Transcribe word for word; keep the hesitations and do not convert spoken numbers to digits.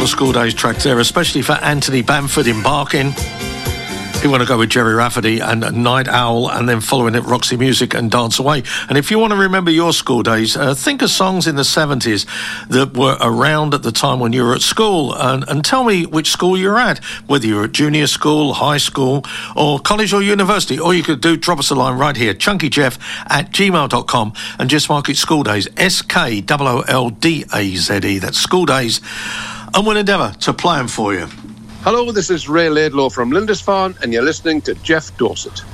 couple of School Days tracks there, especially for Anthony Bamford in Barking. You want to go with Jerry Rafferty and Night Owl, and then following it, Roxy Music and Dance Away. And if you want to remember your school days, uh, think of songs in the seventies that were around at the time when you were at school, and, and tell me which school you're at, whether you're at junior school, high school, or college or university. Or you could do, drop us a line right here, chunkyjeff at gmail dot com, and just mark it School Days, S K O O L D A Z E. That's School Days, and we'll endeavour to play them for you. Hello, this is Ray Laidlaw from Lindisfarne, and you're listening to Jeff Dorset.